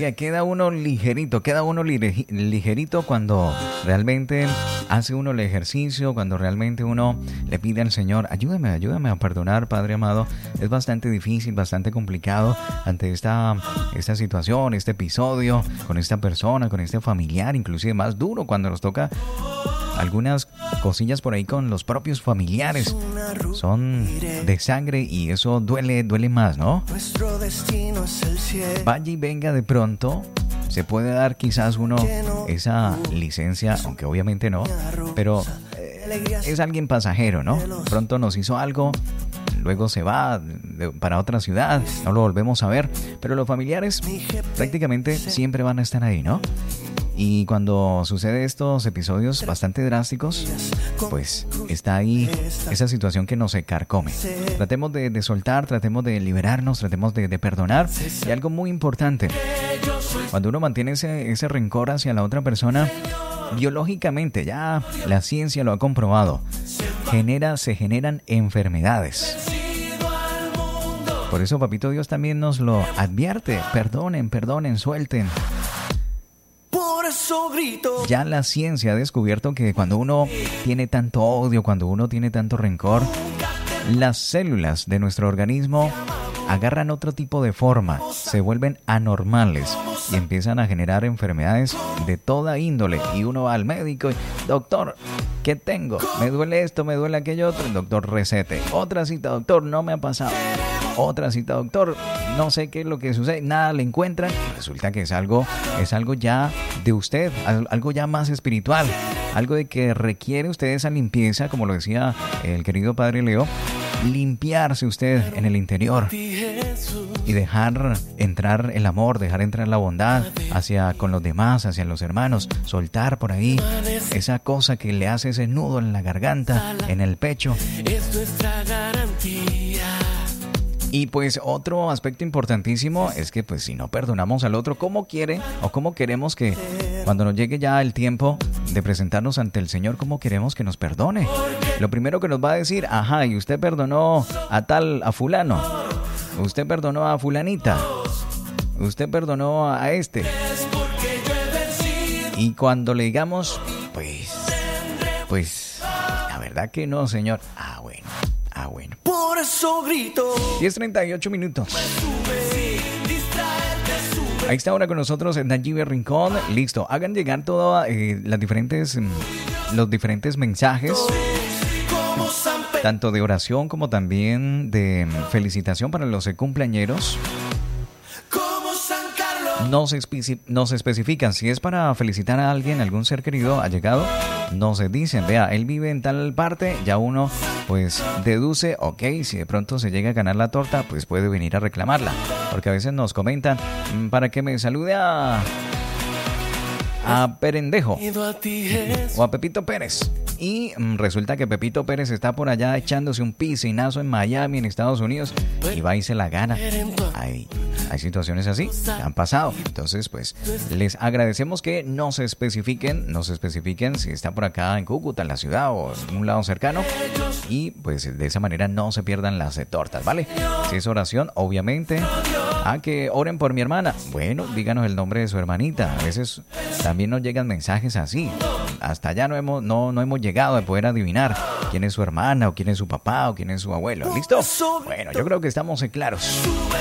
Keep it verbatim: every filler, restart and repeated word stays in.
Oiga, queda uno ligerito, queda uno li- ligerito cuando realmente hace uno el ejercicio, cuando realmente uno le pide al Señor, ayúdame, ayúdame a perdonar, Padre amado. Es bastante difícil, bastante complicado ante esta, esta situación, este episodio, con esta persona, con este familiar, inclusive más duro cuando nos toca algunas cosillas por ahí con los propios familiares. Son de sangre y eso duele, duele más, ¿no? Vaya y venga de pronto. Se puede dar quizás uno esa licencia, aunque obviamente no, pero eh, es alguien pasajero, ¿no? Pronto nos hizo algo, luego se va de, para otra ciudad, no lo volvemos a ver, pero los familiares prácticamente siempre van a estar ahí, ¿no? Y cuando sucede estos episodios bastante drásticos, pues está ahí esa situación que nos carcome. Tratemos de, de soltar, tratemos de liberarnos, tratemos de, de perdonar. Y algo muy importante, cuando uno mantiene ese, ese rencor hacia la otra persona, biológicamente, ya la ciencia lo ha comprobado, genera, se generan enfermedades. Por eso Papito Dios también nos lo advierte. Perdonen, perdonen, suelten. Ya la ciencia ha descubierto que cuando uno tiene tanto odio, cuando uno tiene tanto rencor, las células de nuestro organismo agarran otro tipo de forma, se vuelven anormales y empiezan a generar enfermedades de toda índole. Y uno va al médico y, doctor, ¿qué tengo? Me duele esto, me duele aquello otro. El doctor recete. Otra cita, doctor, no me ha pasado. Otra cita, doctor, no sé qué es lo que sucede, nada le encuentran. Resulta que es algo, es algo ya de usted, algo ya más espiritual, algo de que requiere usted esa limpieza, como lo decía el querido Padre Leo, limpiarse usted en el interior y dejar entrar el amor, dejar entrar la bondad hacia con los demás, hacia los hermanos, soltar por ahí esa cosa que le hace ese nudo en la garganta, en el pecho. Es nuestra garantía. Y pues otro aspecto importantísimo es que pues si no perdonamos al otro, ¿cómo quiere o cómo queremos que cuando nos llegue ya el tiempo de presentarnos ante el Señor, cómo queremos que nos perdone? Lo primero que nos va a decir, ajá, y usted perdonó a tal, a fulano, usted perdonó a fulanita, usted perdonó a este. Y cuando le digamos, pues, pues, la verdad que no, Señor. Ah, bueno. Ah, bueno. Por eso grito. diez treinta y ocho minutos. Ahí está ahora con nosotros Nayibe Rincón. Listo. Hagan llegar todas eh, las diferentes, los diferentes mensajes, tanto de oración como también de felicitación para los cumpleañeros. No se, especi- no se especifican si es para felicitar a alguien, algún ser querido, allegado. No se dicen, vea, él vive en tal parte, ya uno pues deduce, ok, si de pronto se llega a ganar la torta, pues puede venir a reclamarla. Porque a veces nos comentan, para que me salude a, a Perendejo o a Pepito Pérez. Y mm, resulta que Pepito Pérez está por allá echándose un piscinazo en Miami, en Estados Unidos, y va y se la gana. Hay, hay situaciones así que han pasado. Entonces, pues, les agradecemos que no se especifiquen, no se especifiquen si está por acá en Cúcuta, en la ciudad o en un lado cercano. Y, pues, de esa manera no se pierdan las eh, tortas, ¿vale? Si es oración, obviamente. Ah, que oren por mi hermana. Bueno, díganos el nombre de su hermanita. A veces también nos llegan mensajes así. Hasta allá no hemos, no, no hemos llegado a poder adivinar quién es su hermana o quién es su papá o quién es su abuelo. ¿Listo? Bueno, yo creo que estamos claros.